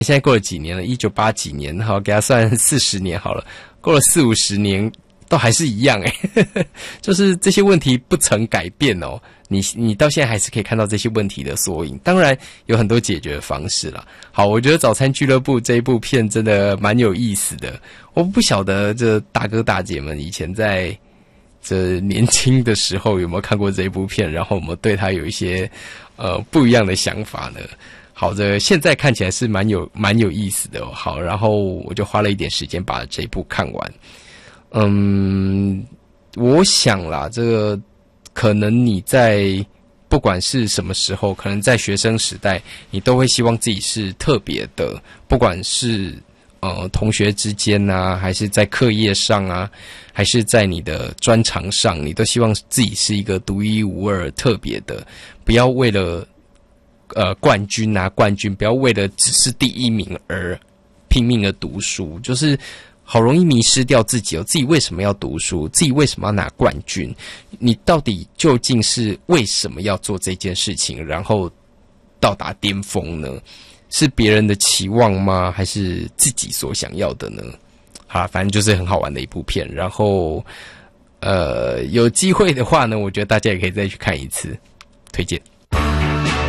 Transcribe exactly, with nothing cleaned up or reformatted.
现在过了几年了？一九八几年，好，给他算四十年好了，过了四五十年，都还是一样诶，就是这些问题不曾改变哦。你你到现在还是可以看到这些问题的缩影，当然有很多解决的方式啦。好，我觉得《早餐俱乐部》这一部片真的蛮有意思的。我不晓得这大哥大姐们以前在这年轻的时候有没有看过这一部片，然后我们对他有一些呃不一样的想法呢？好的，现在看起来是蛮有蛮有意思的哦。好，然后我就花了一点时间把这一部看完。嗯，我想啦，这个可能你在不管是什么时候，可能在学生时代，你都会希望自己是特别的，不管是呃同学之间啊，还是在课业上啊，还是在你的专长上，你都希望自己是一个独一无二、特别的，不要为了呃冠军拿冠军，不要为了只是第一名而拼命的读书，就是好容易迷失掉自己哦。自己为什么要读书？自己为什么要拿冠军？你到底究竟是为什么要做这件事情，然后到达巅峰呢？是别人的期望吗？还是自己所想要的呢？好，反正就是很好玩的一部片。然后，呃，有机会的话呢，我觉得大家也可以再去看一次，推荐。